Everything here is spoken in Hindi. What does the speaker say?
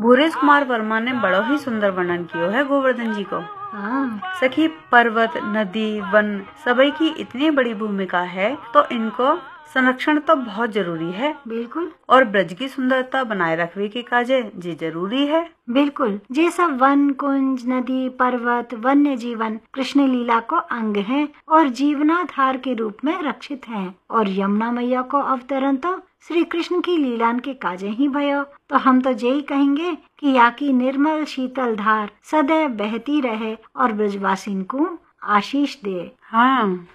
भूरेश कुमार वर्मा ने बड़ो ही सुंदर वर्णन किया है गोवर्धन जी को। सखी, पर्वत, नदी, वन सबई की इतनी बड़ी भूमिका है तो इनको संरक्षण तो बहुत जरूरी है। बिल्कुल। और ब्रज की सुंदरता बनाए रखने की काजे जी जरूरी है। बिल्कुल। ये सब वन, कुंज, नदी, पर्वत, वन्य जीवन कृष्ण लीला को अंग हैं और जीवनाधार के रूप में रक्षित हैं। और यमुना मैया को अवतरण तो श्री कृष्ण की लीलान के काजे ही भयो। तो हम तो यही कहेंगे कि या की निर्मल शीतल धार सदैव बहती रहे और ब्रजवासिन को आशीष दे। हाँ।